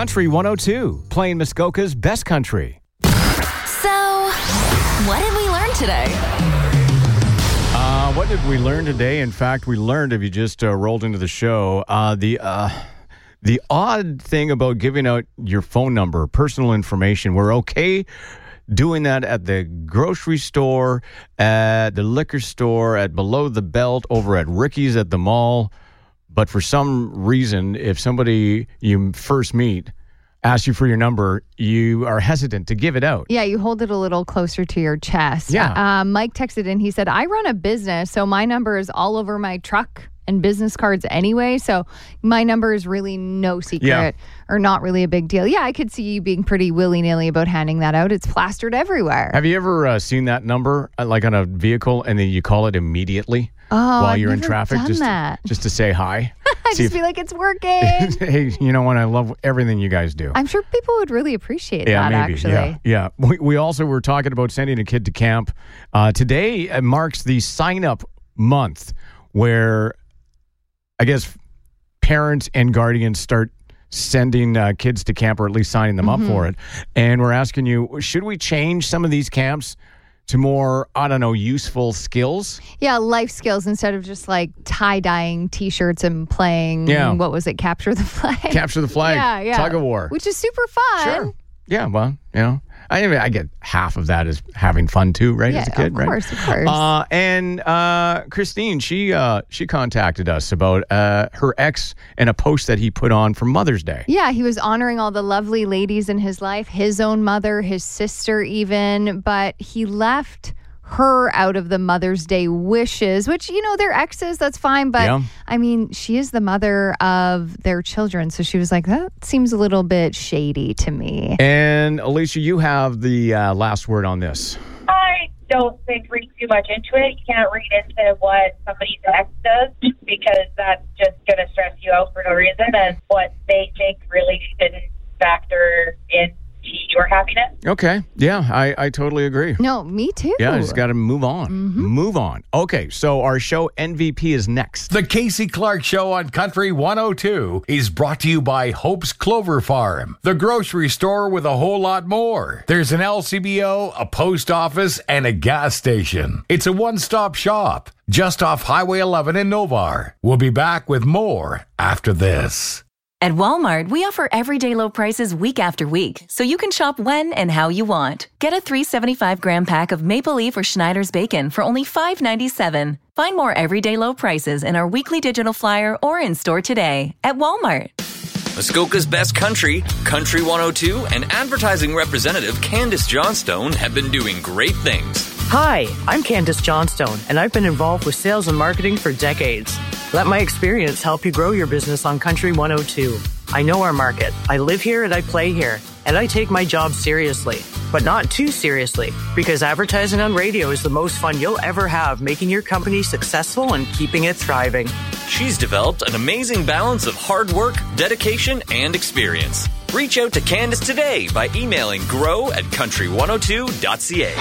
Country 102, playing Muskoka's best country. So, what did we learn today? What did we learn today? In fact, we learned, if you just rolled into the show, the odd thing about giving out your phone number, personal information. We're okay doing that at the grocery store, at the liquor store, at Below the Belt, over at Ricky's at the mall. But for some reason, if somebody you first meet asks you for your number, you are hesitant to give it out. Yeah, you hold it a little closer to your chest. Yeah. Mike texted in. He said, I run a business, so my number is all over my truck and business cards anyway. So my number is really no secret or not really a big deal. Yeah, I could see you being pretty willy-nilly about handing that out. It's plastered everywhere. Have you ever seen that number, like on a vehicle, and then you call it immediately while you're in traffic? Just to say hi? Be like, it's working. Hey, you know what? I love everything you guys do. I'm sure people would really appreciate that, maybe. actually. Yeah. We also were talking about sending a kid to camp. Today marks the sign-up month where, I guess, parents and guardians start sending kids to camp, or at least signing them up for it. And we're asking you, should we change some of these camps to more, useful skills? Yeah, life skills instead of just like tie-dyeing T-shirts and playing, what was it, Capture the Flag? Capture the Flag, yeah. Tug of war. Which is super fun. Sure. Yeah, well, I get half of that as having fun too, right? As a kid, of course. And Christine, she contacted us about her ex and a post that he put on for Mother's Day. Yeah, he was honoring all the lovely ladies in his life, his own mother, his sister even, but he left her out of the Mother's Day wishes, which, they're exes, that's fine. But I mean, she is the mother of their children. So she was like, that seems a little bit shady to me. And Alicia, you have the last word on this. I don't think read too much into it. You can't read into what somebody's ex does, because that's just going to stress you out for no reason, and what they think really shouldn't factor in your happiness. Okay. Yeah, I totally agree. No, me too. Yeah, I just got to move on. Move on. Okay, so our show MVP is next. The Casey Clark Show on Country 102 is brought to you by Hope's Clover Farm, the grocery store with a whole lot more. There's an LCBO, a post office, and a gas station. It's a one-stop shop just off Highway 11 in Novar. We'll be back with more after this. At Walmart, we offer everyday low prices week after week, so you can shop when and how you want. Get a 375-gram pack of Maple Leaf or Schneider's bacon for only $5.97. Find more everyday low prices in our weekly digital flyer or in-store today at Walmart. Muskoka's best country, Country 102, and advertising representative Candace Johnstone have been doing great things. Hi, I'm Candace Johnstone, and I've been involved with sales and marketing for decades. Let my experience help you grow your business on Country 102. I know our market. I live here and I play here, and I take my job seriously, but not too seriously, because advertising on radio is the most fun you'll ever have, making your company successful and keeping it thriving. She's developed an amazing balance of hard work, dedication, and experience. Reach out to Candace today by emailing grow@country102.ca.